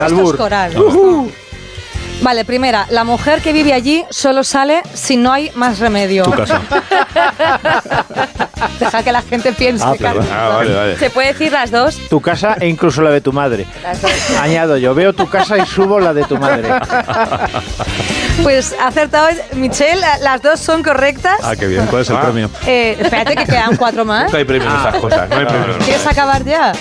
Esto es coral. Vale, primera, la mujer que vive allí solo sale si no hay más remedio. Tu casa. Deja que la gente piense. Perdón. Vale. ¿Se puede decir las dos? Tu casa e incluso la de tu madre. Las dos. Añado yo, veo tu casa y subo la de tu madre. Pues ha acertado Michelle, las dos son correctas. Qué bien. ¿Cuál es el premio? Espérate que quedan 4 más. No hay premio en esas cosas. No hay premio. ¿Quieres acabar ya?